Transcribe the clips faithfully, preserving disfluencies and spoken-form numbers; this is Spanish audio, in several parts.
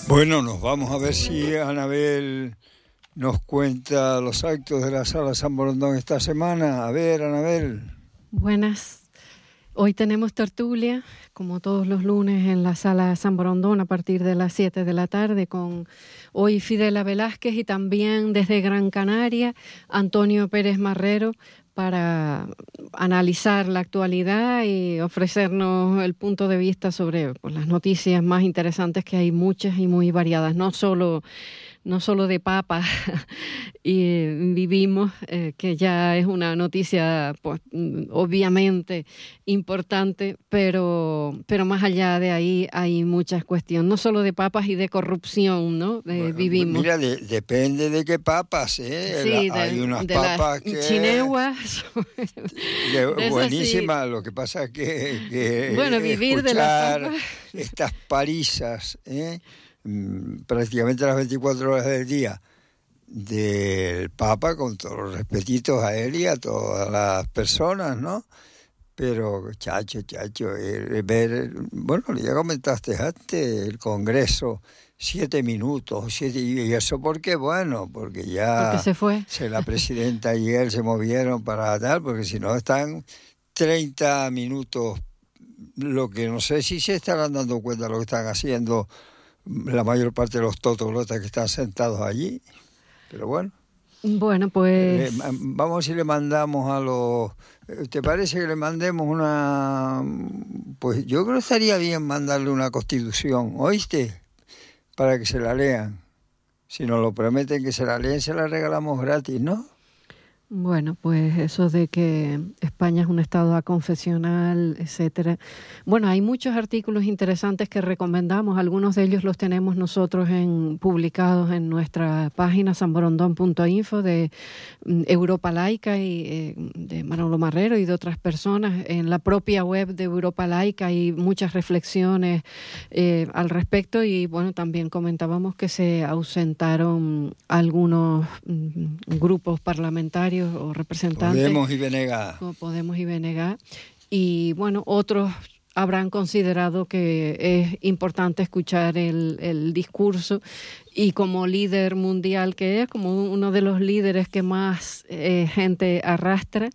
Bueno, nos vamos a ver si Anabel nos cuenta los actos de la Sala San Borondón esta semana. A ver, Anabel. Buenas. Hoy tenemos tertulia, como todos los lunes, en la Sala San Borondón a partir de las siete de la tarde, con hoy Fidela Velázquez y también desde Gran Canaria, Antonio Pérez Marrero, para analizar la actualidad y ofrecernos el punto de vista sobre pues, las noticias más interesantes, que hay muchas y muy variadas, no solo no solo de papas y vivimos, eh, que ya es una noticia pues obviamente importante, pero pero más allá de ahí hay muchas cuestiones, no solo de papas y de corrupción, ¿no? Eh, Bueno, vivimos. Mira, de, depende de qué papas, ¿eh? Sí, La, hay de, unas de papas las que... chineguas. de, buenísimas, sí. Lo que pasa es que, que bueno, vivir de las papas. Estas parisas, ¿eh? prácticamente las veinticuatro horas del día del Papa, con todos los respetitos a él y a todas las personas, ¿no? Pero, chacho, chacho, eh, ver, bueno, ya comentaste antes, el Congreso, siete minutos, siete, y eso porque, bueno, porque ya porque se fue. Se, la presidenta y él se movieron para tal, porque si no están treinta minutos, lo que no sé si se estarán dando cuenta de lo que están haciendo la mayor parte de los totolotas que están sentados allí, pero bueno. Bueno, pues... Eh, vamos a ver si le mandamos a los... ¿Te parece que le mandemos una...? Pues yo creo que estaría bien mandarle una constitución, ¿oíste? Para que se la lean. Si nos lo prometen que se la leen, se la regalamos gratis, ¿no? Bueno, pues eso de que España es un estado aconfesional, etcétera. Bueno, hay muchos artículos interesantes que recomendamos. Algunos de ellos los tenemos nosotros en, publicados en nuestra página san borondón punto info de um, Europa Laica y eh, de Manolo Marrero y de otras personas. En la propia web de Europa Laica hay muchas reflexiones eh, al respecto y bueno, también comentábamos que se ausentaron algunos um, grupos parlamentarios o representantes. Podemos y B N G. Podemos y B N G. Y bueno, otros habrán considerado que es importante escuchar el, el discurso y como líder mundial que es, como uno de los líderes que más eh, gente arrastra,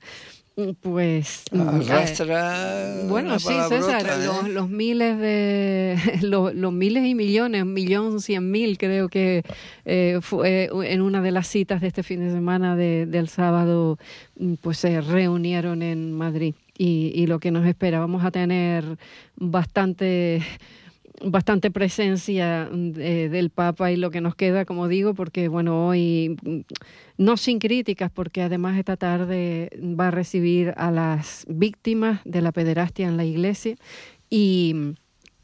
pues arrastra eh, bueno sí César ¿eh? los, los miles de los, los miles y millones un millón cien mil creo que eh, fue en una de las citas de este fin de semana de, del sábado, pues se reunieron en Madrid y, y lo que nos espera, vamos a tener bastante bastante presencia de, del Papa y lo que nos queda, como digo, porque bueno, hoy no sin críticas, porque además esta tarde va a recibir a las víctimas de la pederastia en la Iglesia y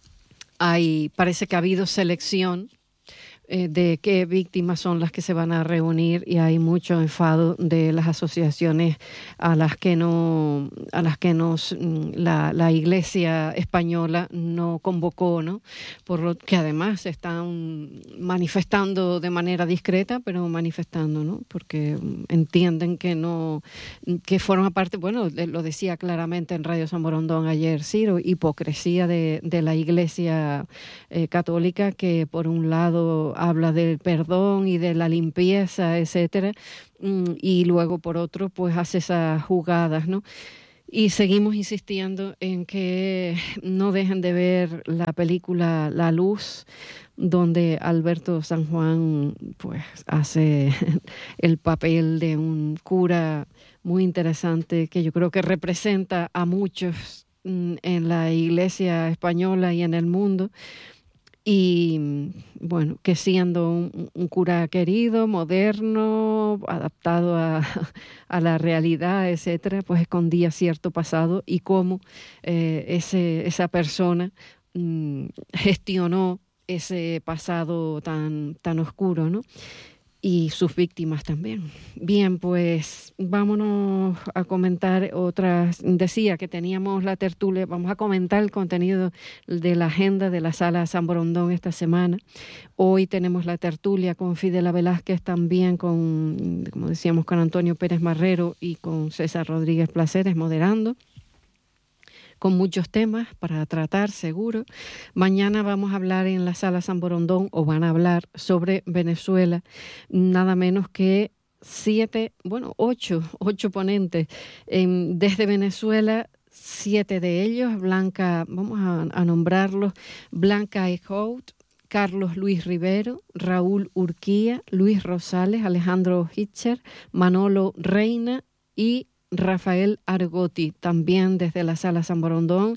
hay, parece que ha habido selección eh, de qué víctimas son las que se van a reunir y hay mucho enfado de las asociaciones a las que no a las que nos la, la Iglesia española no convocó, ¿no? Por lo que además se están manifestando de manera discreta, pero manifestando, ¿no? Porque entienden que no que forma parte, bueno, lo decía claramente en Radio San Borondón ayer Ciro, hipocresía de, de la Iglesia eh, católica, que por un lado habla del perdón y de la limpieza, etcétera, y luego por otro pues hace esas jugadas, ¿no? Y seguimos insistiendo en que no dejen de ver la película La Luz, donde Alberto San Juan pues hace el papel de un cura muy interesante que yo creo que representa a muchos en la Iglesia española y en el mundo. Y bueno, que siendo un, un cura querido, moderno, adaptado a, a la realidad, etcétera, pues escondía cierto pasado y cómo eh, ese, esa persona mm, gestionó ese pasado tan, tan oscuro, ¿no? Y sus víctimas también. Bien, pues vámonos a comentar otras. Decía que teníamos la tertulia, vamos a comentar el contenido de la agenda de la Sala San Borondón esta semana. Hoy tenemos la tertulia con Fidela Velázquez, también con, como decíamos, con Antonio Pérez Marrero y con César Rodríguez Placeres moderando. con muchos temas para tratar, seguro. Mañana vamos a hablar en la Sala San Borondón, o van a hablar sobre Venezuela, nada menos que siete, bueno, ocho, ocho ponentes eh, desde Venezuela. Siete de ellos, Blanca, vamos a, a nombrarlos, Blanca Eichhout, Carlos Luis Rivero, Raúl Urquía, Luis Rosales, Alejandro Hitcher, Manolo Reina y Rafael Argotti, también desde la Sala San Borondón,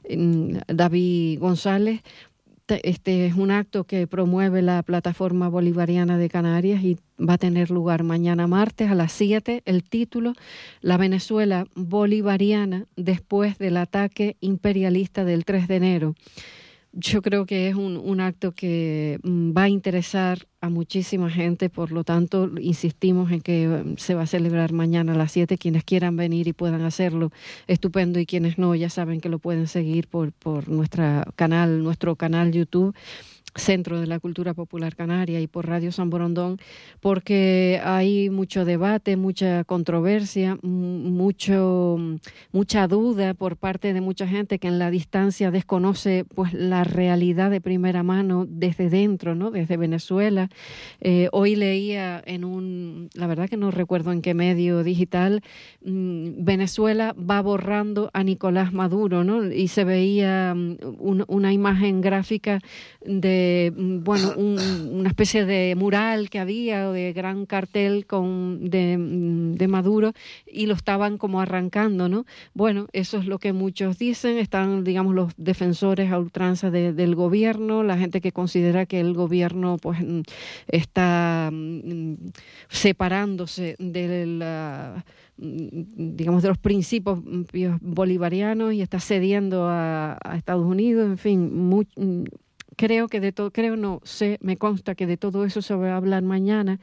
David González. Este es un acto que promueve la Plataforma Bolivariana de Canarias y va a tener lugar mañana martes a las siete. El título, La Venezuela Bolivariana después del ataque imperialista del tres de enero. Yo creo que es un, un acto que va a interesar a muchísima gente, por lo tanto insistimos en que se va a celebrar mañana a las siete. Quienes quieran venir y puedan hacerlo, estupendo, y quienes no, ya saben que lo pueden seguir por, por nuestra canal, nuestro canal YouTube, Centro de la Cultura Popular Canaria, y por Radio San Borondón, porque hay mucho debate, mucha controversia, mucho, mucha duda por parte de mucha gente que en la distancia desconoce pues la realidad de primera mano desde dentro, ¿no? Desde Venezuela. Eh, hoy leía en un, la verdad que no recuerdo en qué medio digital, mmm, Venezuela va borrando a Nicolás Maduro, ¿no? Y se veía un, una imagen gráfica de bueno, un, una especie de mural que había, o de gran cartel con de, de Maduro, y lo estaban como arrancando, ¿no? Bueno, eso es lo que muchos dicen. Están, digamos, los defensores a ultranza de, del gobierno, la gente que considera que el gobierno pues está mm, separándose de la, digamos, de los principios bolivarianos y está cediendo a, a Estados Unidos, en fin, muy, Creo que de todo, creo no, sé, me consta que de todo eso se va a hablar mañana,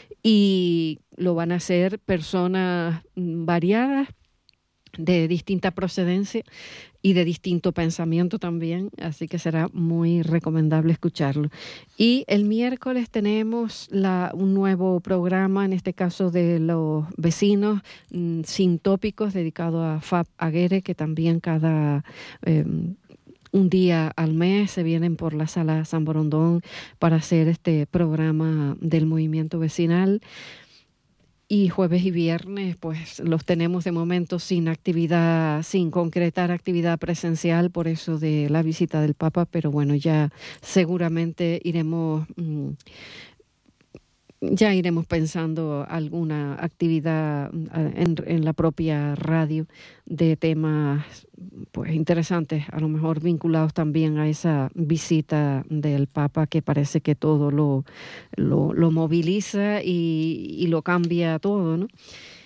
y lo van a hacer personas variadas, de distinta procedencia y de distinto pensamiento también, así que será muy recomendable escucharlo. Y el miércoles tenemos la, un nuevo programa, en este caso de los vecinos mmm, sin tópicos, dedicado a Fab Aguirre, que también cada Eh, un día al mes se vienen por la Sala San Borondón para hacer este programa del movimiento vecinal. Y jueves y viernes pues los tenemos de momento sin actividad, sin concretar actividad presencial por eso de la visita del Papa, pero bueno, ya seguramente iremos... Mmm, Ya iremos pensando alguna actividad en, en la propia radio de temas pues interesantes, a lo mejor vinculados también a esa visita del Papa, que parece que todo lo, lo, lo moviliza y, y lo cambia todo, ¿no?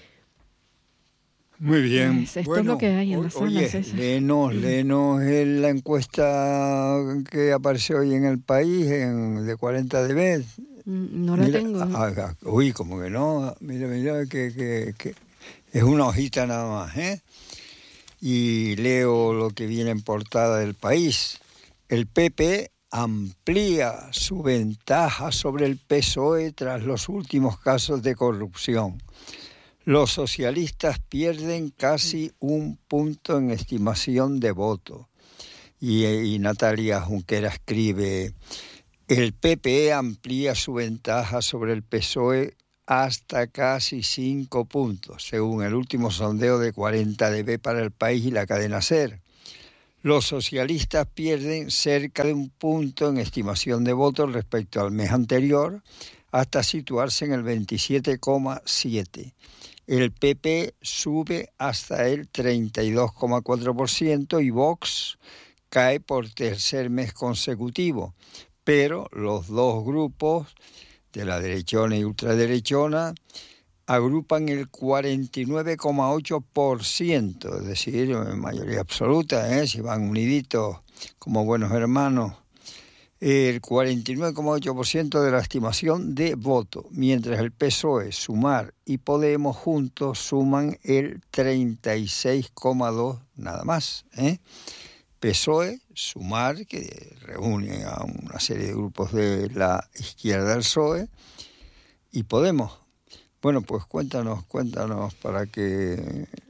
Muy bien. Pues esto bueno, es lo que hay en la sala. Oye, léenos, léenos la encuesta que apareció hoy en El País, en, de cuarenta de B. No la mira, tengo. Ah, ah, uy, como que no. Mira, mira, que, que, que es una hojita nada más, ¿eh? Y leo lo que viene en portada del País. El P P amplía su ventaja sobre el P S O E tras los últimos casos de corrupción. Los socialistas pierden casi un punto en estimación de voto. Y, y Natalia Junquera escribe: el P P amplía su ventaja sobre el P S O E hasta casi cinco puntos, según el último sondeo de cuarenta de B para El País y la cadena SER. Los socialistas pierden cerca de un punto en estimación de votos respecto al mes anterior, hasta situarse en el veintisiete coma siete. El P P sube hasta el treinta y dos coma cuatro por ciento y Vox cae por tercer mes consecutivo. Pero los dos grupos, de la derechona y ultraderechona, agrupan el cuarenta y nueve coma ocho por ciento, es decir, en mayoría absoluta, ¿eh? Si van uniditos como buenos hermanos, el cuarenta y nueve coma ocho por ciento de la estimación de voto, mientras el P S O E, Sumar y Podemos juntos suman el treinta y seis coma dos por ciento nada más, ¿eh? P S O E, Sumar, que reúne a una serie de grupos de la izquierda del P S O E, y Podemos. Bueno, pues cuéntanos, cuéntanos para que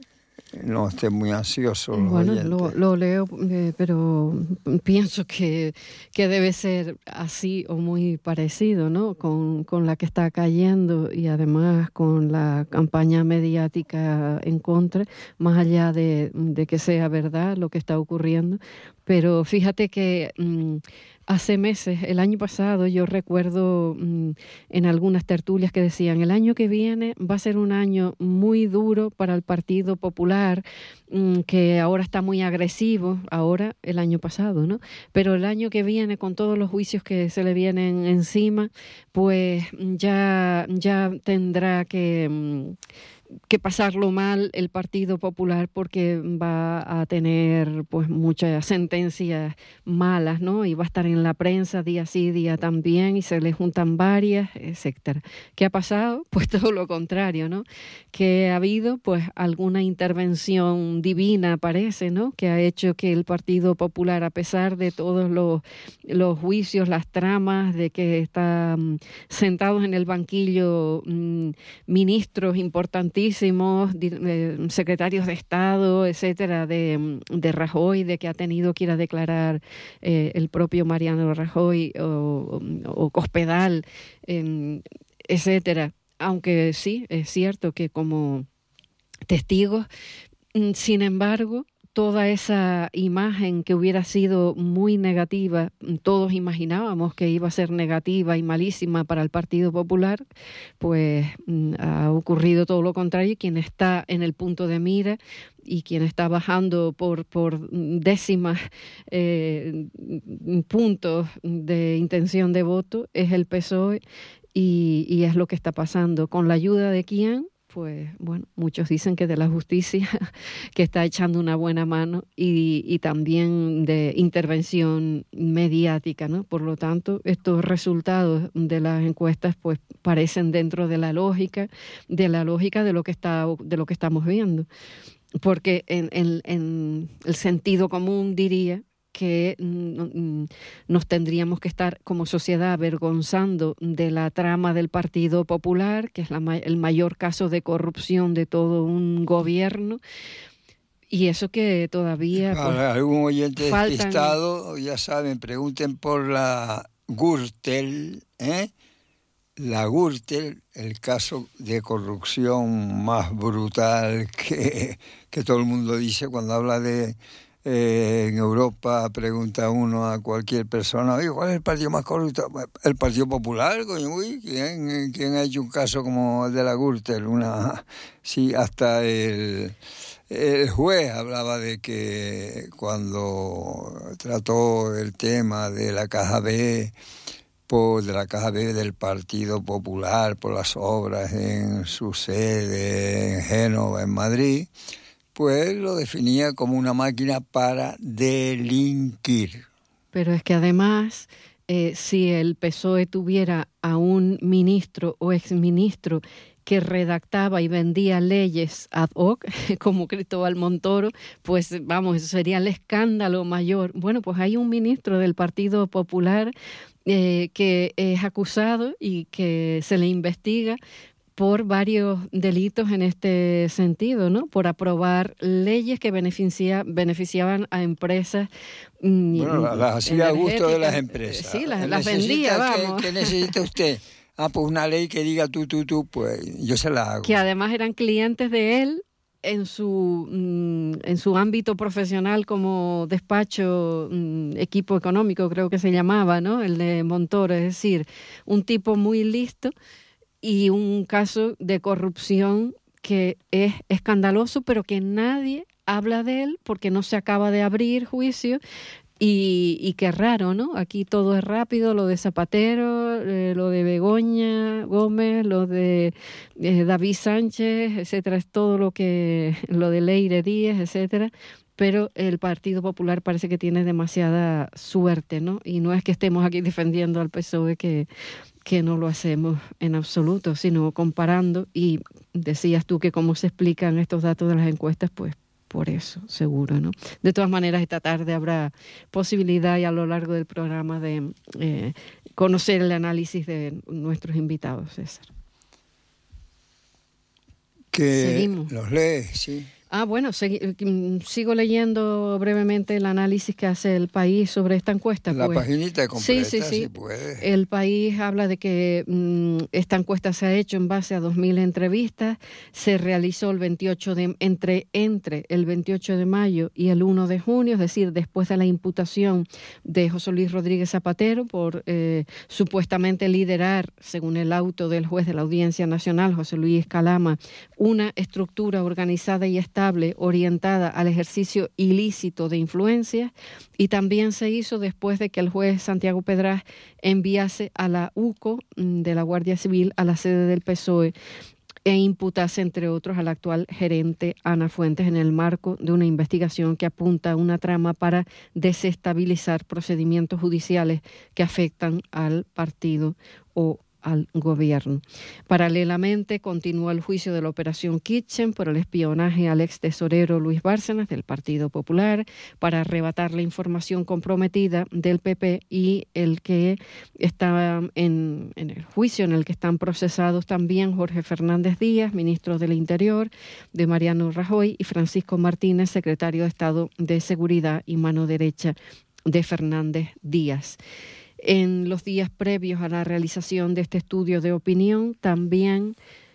no esté muy ansioso. Bueno, lo, lo leo, eh, pero pienso que, que debe ser así o muy parecido, ¿no? Con, con la que está cayendo y además con la campaña mediática en contra, más allá de, de que sea verdad lo que está ocurriendo. Pero fíjate que mmm, hace meses, el año pasado, yo recuerdo mmm, en algunas tertulias que decían, el año que viene va a ser un año muy duro para el Partido Popular, mmm, que ahora está muy agresivo, ahora el año pasado, ¿no? Pero el año que viene, con todos los juicios que se le vienen encima, pues ya, ya tendrá que... Mmm, que pasarlo mal el Partido Popular porque va a tener pues muchas sentencias malas, ¿no? Y va a estar en la prensa día sí, día también, y se le juntan varias, etcétera. ¿Qué ha pasado? Pues todo lo contrario, ¿no? Que ha habido pues alguna intervención divina, parece, ¿no? Que ha hecho que el Partido Popular, a pesar de todos los, los juicios, las tramas, de que están sentados en el banquillo mmm, ministros importantes, secretarios de Estado, etcétera, de, de Rajoy, de que ha tenido que ir a declarar eh, el propio Mariano Rajoy o, o Cospedal, eh, etcétera. Aunque sí, es cierto que como testigos, sin embargo, toda esa imagen que hubiera sido muy negativa, todos imaginábamos que iba a ser negativa y malísima para el Partido Popular, pues ha ocurrido todo lo contrario. Quien está en el punto de mira y quien está bajando por, por décimas eh, puntos de intención de voto es el P S O E, y, y es lo que está pasando. ¿Con la ayuda de quién? Pues bueno, muchos dicen que de la justicia, que está echando una buena mano, y, y también de intervención mediática, ¿no? Por lo tanto, estos resultados de las encuestas pues parecen dentro de la lógica, de la lógica de lo que está, de lo que estamos viendo. Porque en, en, en el sentido común diría que nos tendríamos que estar como sociedad avergonzando de la trama del Partido Popular, que es la, el mayor caso de corrupción de todo un gobierno, y eso que todavía... Para pues, algún oyente faltan... despistado, ya saben, pregunten por la Gürtel, ¿eh? La Gürtel, el caso de corrupción más brutal que, que todo el mundo dice cuando habla de... Eh, en Europa pregunta uno a cualquier persona, oye, ¿cuál es el partido más corrupto? El Partido Popular, coño, uy, ¿quién, ¿quién ha hecho un caso como el de la Gürtel? Una, sí, hasta el, el juez hablaba de que cuando trató el tema de la Caja B, por, de la Caja B del Partido Popular, por las obras en su sede en Génova, en Madrid, pues lo definía como una máquina para delinquir. Pero es que además, eh, si el P S O E tuviera a un ministro o exministro que redactaba y vendía leyes ad hoc, como Cristóbal Montoro, pues vamos, eso sería el escándalo mayor. Bueno, pues hay un ministro del Partido Popular eh, que es acusado y que se le investiga por varios delitos en este sentido, ¿no? Por aprobar leyes que beneficia, beneficiaban a empresas. Bueno, las hacía a gusto de las empresas. Sí, las, las vendía, vamos. ¿Qué, ¿Qué necesita usted? Ah, pues una ley que diga tú, tú, tú, pues yo se la hago. Que además eran clientes de él en su, en su ámbito profesional como despacho, equipo económico, creo que se llamaba, ¿no? El de Montoro, es decir, un tipo muy listo, y un caso de corrupción que es escandaloso, pero que nadie habla de él porque no se acaba de abrir juicio. Y, y qué raro, ¿no? Aquí todo es rápido, lo de Zapatero, eh, lo de Begoña Gómez, lo de eh, David Sánchez, etcétera, es todo lo que, lo de Leire Díez, etcétera. Pero el Partido Popular parece que tiene demasiada suerte, ¿no? Y no es que estemos aquí defendiendo al P S O E, que, que no lo hacemos en absoluto, sino comparando, y decías tú que cómo se explican estos datos de las encuestas, pues por eso, seguro, ¿no? De todas maneras, esta tarde habrá posibilidad y a lo largo del programa de eh, conocer el análisis de nuestros invitados, César. Que Seguimos. los lees, sí. Ah, bueno, segui- sigo leyendo brevemente el análisis que hace El País sobre esta encuesta. La pues. paginita completa, sí, sí, sí. si puede. El País habla de que mmm, esta encuesta se ha hecho en base a dos mil entrevistas, se realizó el veintiocho de, entre, entre el veintiocho de mayo y el uno de junio, es decir, después de la imputación de José Luis Rodríguez Zapatero por eh, supuestamente liderar, según el auto del juez de la Audiencia Nacional, José Luis Calama, una estructura organizada y estable orientada al ejercicio ilícito de influencias, y también se hizo después de que el juez Santiago Pedraz enviase a la U C O de la Guardia Civil a la sede del P S O E e imputase, entre otros, al actual gerente Ana Fuentes en el marco de una investigación que apunta a una trama para desestabilizar procedimientos judiciales que afectan al partido o al gobierno. Paralelamente, continuó el juicio de la Operación Kitchen por el espionaje al ex tesorero Luis Bárcenas del Partido Popular para arrebatar la información comprometida del P P, y el que está en, en el juicio en el que están procesados también Jorge Fernández Díaz, ministro del Interior de Mariano Rajoy, y Francisco Martínez, secretario de Estado de Seguridad y mano derecha de Fernández Díaz. En los días previos a la realización de este estudio de opinión, también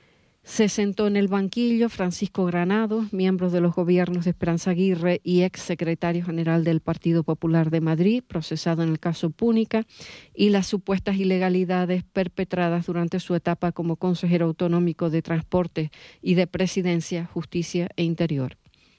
se sentó en el banquillo Francisco Granados, miembro de los gobiernos de Esperanza Aguirre y ex secretario general del Partido Popular de Madrid, procesado en el caso Púnica, y las supuestas ilegalidades perpetradas durante su etapa como consejero autonómico de Transporte y de Presidencia, Justicia e Interior.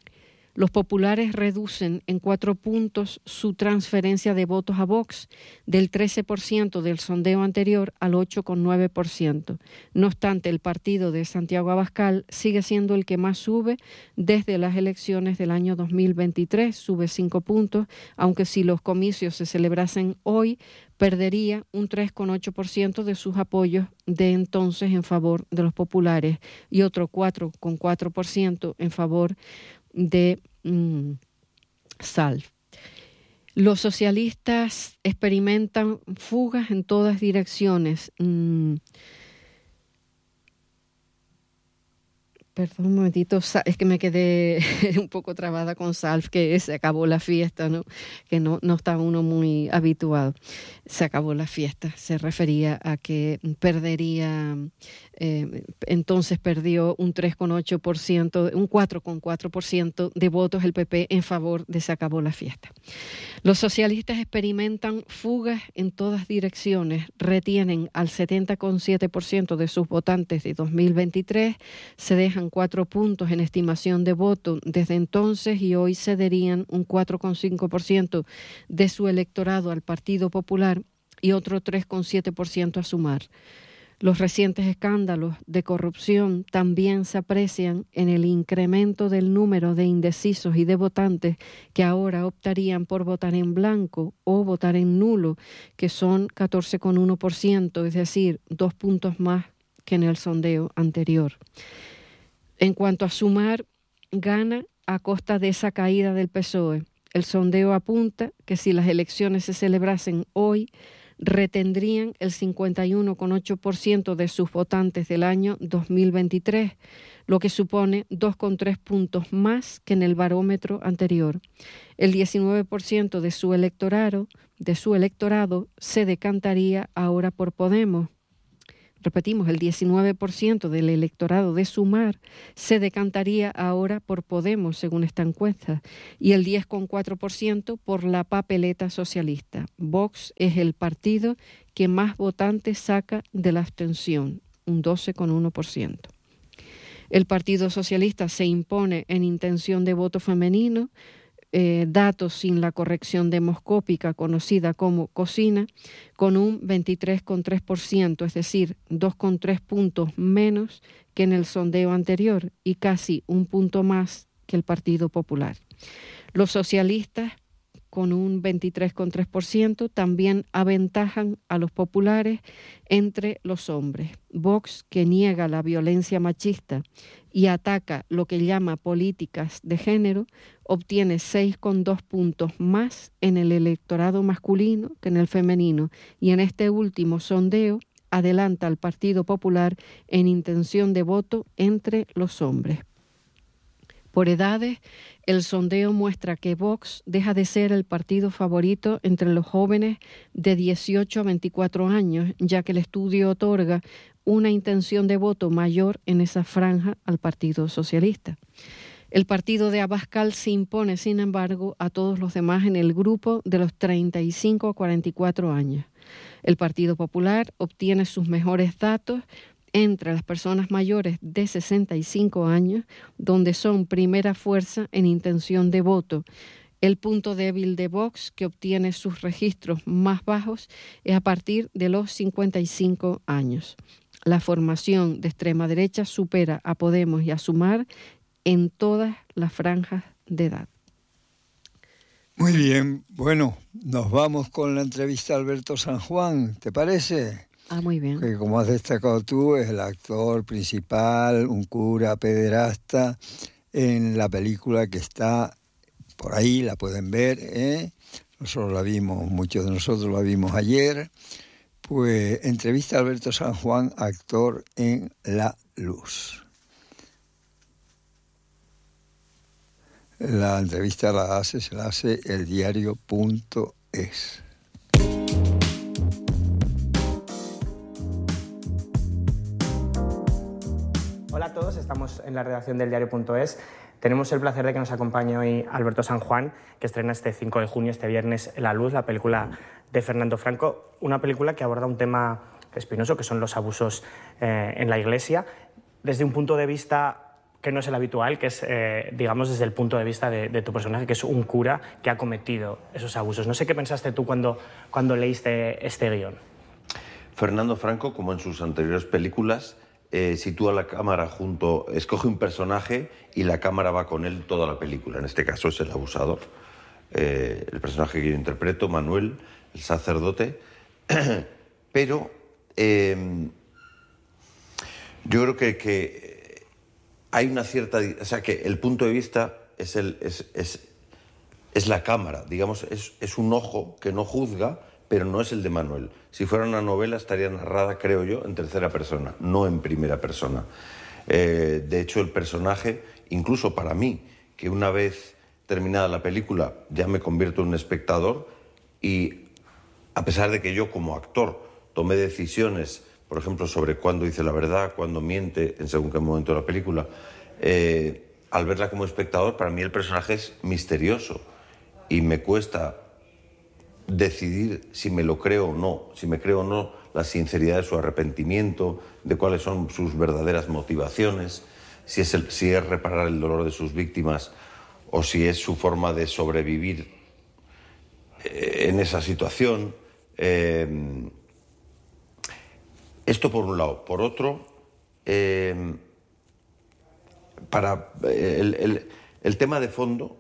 Los populares reducen en cuatro puntos su transferencia de votos a Vox del trece por ciento del sondeo anterior al ocho coma nueve por ciento. No obstante, el partido de Santiago Abascal sigue siendo el que más sube desde las elecciones del año dos mil veintitrés, sube cinco puntos, aunque si los comicios se celebrasen hoy, perdería un tres coma ocho por ciento de sus apoyos de entonces en favor de los populares y otro cuatro coma cuatro por ciento en favor de mm, Salv. Los socialistas experimentan fugas en todas direcciones. Mm, Perdón un momentito, es que me quedé un poco trabada con Salv, que se acabó la fiesta, ¿no? Que no, no está uno muy habituado. Se acabó la fiesta, se refería a que perdería, eh, entonces perdió un tres coma ocho por ciento, un cuatro coma cuatro por ciento de votos el P P en favor de se acabó la fiesta. Los socialistas experimentan fugas en todas direcciones, retienen al setenta coma siete por ciento de sus votantes de dos mil veintitrés, se dejan cuatro puntos en estimación de voto desde entonces y hoy cederían un cuatro coma cinco por ciento de su electorado al Partido Popular y otro tres coma siete por ciento a Sumar. Los recientes escándalos de corrupción también se aprecian en el incremento del número de indecisos y de votantes que ahora optarían por votar en blanco o votar en nulo, que son catorce coma uno por ciento, es decir, dos puntos más que en el sondeo anterior. En cuanto a Sumar, gana a costa de esa caída del P S O E. El sondeo apunta que si las elecciones se celebrasen hoy, retendrían el cincuenta y uno coma ocho por ciento de sus votantes del año dos mil veintitrés, lo que supone dos coma tres puntos más que en el barómetro anterior. El diecinueve por ciento de su electorado, de su electorado se decantaría ahora por Podemos. Repetimos, el diecinueve por ciento del electorado de Sumar se decantaría ahora por Podemos, según esta encuesta, y el diez coma cuatro por ciento por la papeleta socialista. Vox es el partido que más votantes saca de la abstención, un doce coma uno por ciento. El Partido Socialista se impone en intención de voto femenino, Eh, datos sin la corrección demoscópica conocida como cocina, con un veintitrés coma tres por ciento, es decir, dos coma tres puntos menos que en el sondeo anterior y casi un punto más que el Partido Popular. Los socialistas, con un veintitrés coma tres por ciento, también aventajan a los populares entre los hombres. Vox, que niega la violencia machista y ataca lo que llama políticas de género, obtiene seis coma dos puntos más en el electorado masculino que en el femenino, y en este último sondeo adelanta al Partido Popular en intención de voto entre los hombres. Por edades, el sondeo muestra que Vox deja de ser el partido favorito entre los jóvenes de dieciocho a veinticuatro años, ya que el estudio otorga una intención de voto mayor en esa franja al Partido Socialista. El partido de Abascal se impone, sin embargo, a todos los demás en el grupo de los treinta y cinco a cuarenta y cuatro años. El Partido Popular obtiene sus mejores datos entre las personas mayores de sesenta y cinco años, donde son primera fuerza en intención de voto. El punto débil de Vox, que obtiene sus registros más bajos, es a partir de los cincuenta y cinco años. La formación de extrema derecha supera a Podemos y a Sumar en todas las franjas de edad. Muy bien, bueno, nos vamos con la entrevista a Alberto San Juan, ¿te parece? Ah, muy bien. Que como has destacado tú, es el actor principal, un cura pederasta, en la película que está por ahí, la pueden ver, ¿eh? Nosotros la vimos, muchos de nosotros la vimos ayer. Pues entrevista a Alberto San Juan, actor en La Luz. La entrevista la hace, se la hace el diario punto es. Hola a todos, estamos en la redacción del diario punto es. Tenemos el placer de que nos acompañe hoy Alberto San Juan, que estrena este cinco de junio, este viernes, La Luz, la película de Fernando Franco. Una película que aborda un tema espinoso, que son los abusos eh, en la Iglesia, desde un punto de vista que no es el habitual, que es, eh, digamos, desde el punto de vista de, de tu personaje, que es un cura que ha cometido esos abusos. No sé qué pensaste tú cuando, cuando leíste este guión. Fernando Franco, como en sus anteriores películas, eh, sitúa la cámara junto, escoge un personaje y la cámara va con él toda la película. En este caso es el abusador. Eh, el personaje que yo interpreto, Manuel, el sacerdote. Pero eh, yo creo que... que hay una cierta... O sea, que el punto de vista es, el, es, es, es la cámara, digamos, es, es un ojo que no juzga, pero no es el de Manuel. Si fuera una novela estaría narrada, creo yo, en tercera persona, no en primera persona. Eh, de hecho, el personaje, incluso para mí, que una vez terminada la película ya me convierto en un espectador y a pesar de que yo como actor tomé decisiones, por ejemplo, sobre cuándo dice la verdad, cuándo miente, en según qué momento de la película, eh, al verla como espectador, para mí el personaje es misterioso y me cuesta decidir si me lo creo o no, si me creo o no la sinceridad de su arrepentimiento, de cuáles son sus verdaderas motivaciones, si es, el, si es reparar el dolor de sus víctimas o si es su forma de sobrevivir eh, en esa situación. Eh, Esto por un lado. Por otro, eh, para el, el, el tema de fondo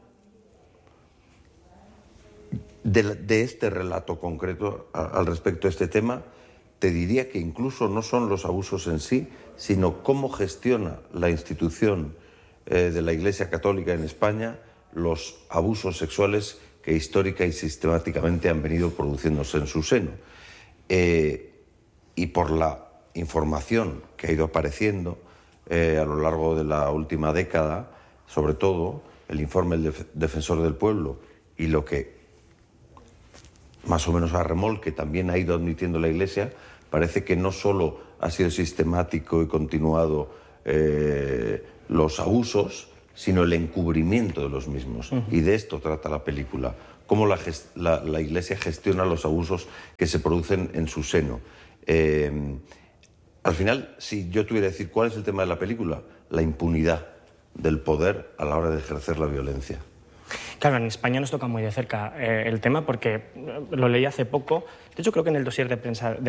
de, de este relato concreto a, al respecto de este tema, te diría que incluso no son los abusos en sí, sino cómo gestiona la institución eh, de la Iglesia Católica en España los abusos sexuales que histórica y sistemáticamente han venido produciéndose en su seno. Eh, y por la información que ha ido apareciendo eh, a lo largo de la última década, sobre todo el informe del Def- Defensor del Pueblo y lo que más o menos a remolque también ha ido admitiendo la Iglesia, parece que no solo ha sido sistemático y continuado eh, los abusos, sino el encubrimiento de los mismos. Uh-huh. Y de esto trata la película, cómo la, gest- la, la Iglesia gestiona los abusos que se producen en su seno. Eh, al final, si yo tuviera que decir cuál es el tema de la película, la impunidad del poder a la hora de ejercer la violencia. Claro, en España nos toca muy de cerca eh, el tema porque lo leí hace poco. De hecho, creo que en el dossier de prensa de